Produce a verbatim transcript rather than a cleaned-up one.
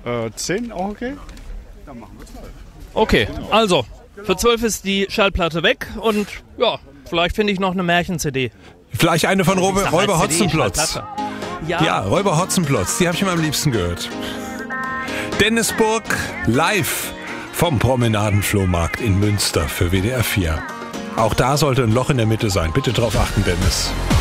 Äh, zehn auch okay? Dann machen wir zwölf. Okay, also, für zwölf ist die Schallplatte weg und ja, vielleicht finde ich noch eine Märchen-C D. Vielleicht eine von Räuber, Räuber Hotzenplotz. Ja. Ja, Räuber Hotzenplotz, die habe ich immer am liebsten gehört. Dennis Burg live vom Promenadenflohmarkt in Münster für W D R vier. Auch da sollte ein Loch in der Mitte sein. Bitte drauf achten, Dennis.